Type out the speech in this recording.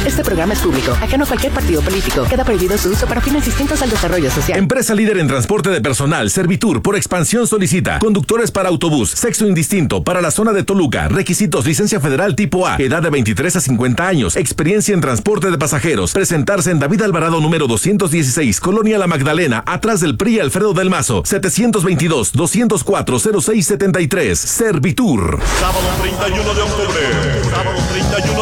Este programa es público, ajeno a cualquier partido político. Queda prohibido su uso para fines distintos al desarrollo social. Empresa líder en transporte de personal, Servitur, por expansión solicita conductores para autobús, sexo indistinto, para la zona de Toluca. Requisitos: licencia federal tipo A, edad de 23 a 50 años, experiencia en transporte de pasajeros. Presentarse en David Alvarado número 216, Colonia La Magdalena, atrás del PRI Alfredo del Mazo, 722-204-0673. Servitur. Sábado 31 de octubre.